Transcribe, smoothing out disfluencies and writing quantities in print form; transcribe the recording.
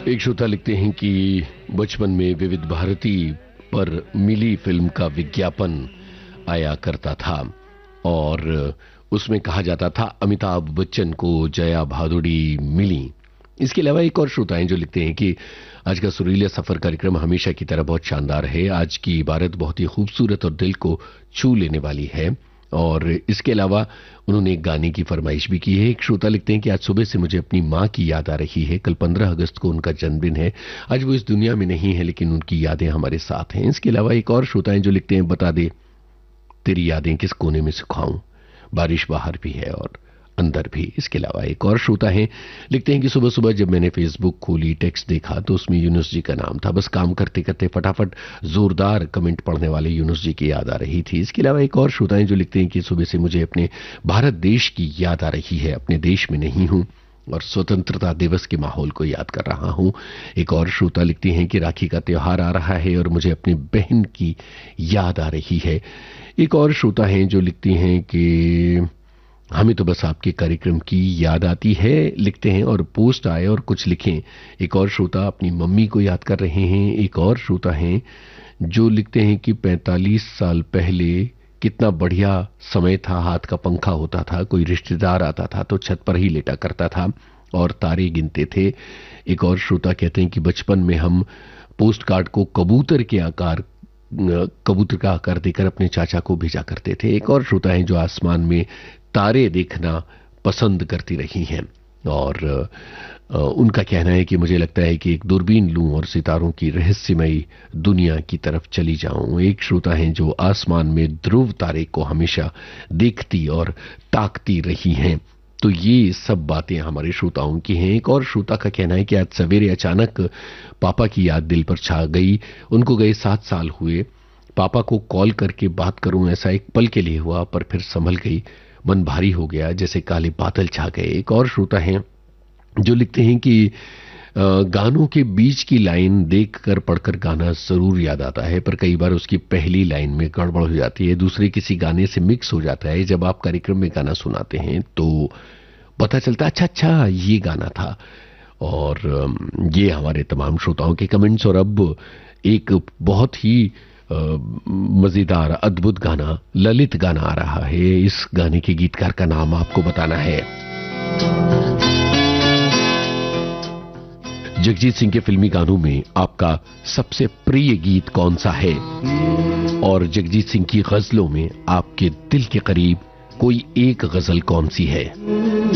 एक श्रोता लिखते हैं कि बचपन में विविध भारती पर मिली फिल्म का विज्ञापन आया करता था और उसमें कहा जाता था अमिताभ बच्चन को जया भादुड़ी मिली। इसके अलावा एक और श्रोता हैं जो लिखते हैं कि आज का सुरीला सफर कार्यक्रम हमेशा की तरह बहुत शानदार है। आज की इबारत बहुत ही खूबसूरत और दिल को छू लेने वाली है। और इसके अलावा उन्होंने एक गाने की फरमाइश भी की है। एक श्रोता लिखते हैं कि आज सुबह से मुझे अपनी माँ की याद आ रही है। कल 15 अगस्त को उनका जन्मदिन है। आज वो इस दुनिया में नहीं है लेकिन उनकी यादें हमारे साथ हैं। इसके अलावा एक और श्रोता हैं जो लिखते हैं बता दे तेरी यादें किस कोने में सुखाऊं, बारिश बाहर भी है और अंदर भी। इसके अलावा एक और श्रोता हैं लिखते हैं कि सुबह सुबह जब मैंने फेसबुक खोली, टेक्स्ट देखा तो उसमें यूनुस जी का नाम था। बस काम करते करते फटाफट जोरदार कमेंट पढ़ने वाले यूनुस जी की याद आ रही थी। इसके अलावा एक और श्रोता हैं जो लिखते हैं कि सुबह से मुझे अपने भारत देश की याद आ रही है। अपने देश में नहीं हूं और स्वतंत्रता दिवस के माहौल को याद कर रहा हूं। एक और श्रोता लिखती हैं कि राखी का त्योहार आ रहा है और मुझे अपनी बहन की याद आ रही है। एक और श्रोता हैं जो लिखती हैं कि हमें तो बस आपके कार्यक्रम की याद आती है, लिखते हैं और पोस्ट आए और कुछ लिखें। एक और श्रोता अपनी मम्मी को याद कर रहे हैं। एक और श्रोता हैं जो लिखते हैं कि 45 साल पहले कितना बढ़िया समय था, हाथ का पंखा होता था, कोई रिश्तेदार आता था तो छत पर ही लेटा करता था और तारे गिनते थे। एक और श्रोता कहते हैं कि बचपन में हम पोस्ट कार्ड को कबूतर का आकार देकर अपने चाचा को भेजा करते थे। एक और श्रोता हैं जो आसमान में तारे देखना पसंद करती रही हैं और उनका कहना है कि मुझे लगता है कि एक दूरबीन लूं और सितारों की रहस्यमयी दुनिया की तरफ चली जाऊं। एक श्रोता हैं जो आसमान में ध्रुव तारे को हमेशा देखती और ताकती रही हैं। तो ये सब बातें हमारे श्रोताओं की हैं। एक और श्रोता का कहना है कि आज सवेरे अचानक पापा की याद दिल पर छा गई। उनको गए 7 साल हुए। पापा को कॉल करके बात करूं ऐसा एक पल के लिए हुआ पर फिर संभल गई। मन भारी हो गया जैसे काले बादल छा गए। एक और श्रोता हैं जो लिखते हैं कि गानों के बीच की लाइन देखकर पढ़कर गाना जरूर याद आता है पर कई बार उसकी पहली लाइन में गड़बड़ हो जाती है, दूसरे किसी गाने से मिक्स हो जाता है। जब आप कार्यक्रम में गाना सुनाते हैं तो पता चलता अच्छा ये गाना था। और ये हमारे तमाम श्रोताओं के कमेंट्स। और अब एक बहुत ही मजेदार अद्भुत गाना, ललित गाना आ रहा है। इस गाने के गीतकार का नाम आपको बताना है। जगजीत सिंह के फिल्मी गानों में आपका सबसे प्रिय गीत कौन सा है और जगजीत सिंह की गजलों में आपके दिल के करीब कोई एक गजल कौन सी है?